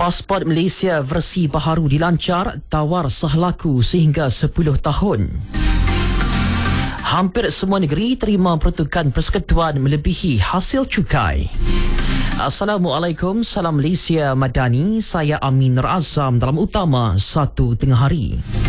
Pasport Malaysia versi baharu dilancar, tawar sah laku sehingga 10 tahun. Hampir semua negeri terima peruntukan persekutuan melebihi hasil cukai. Assalamualaikum, salam Malaysia Madani. Saya Amin Nur Azam dalam utama 1 tengah hari.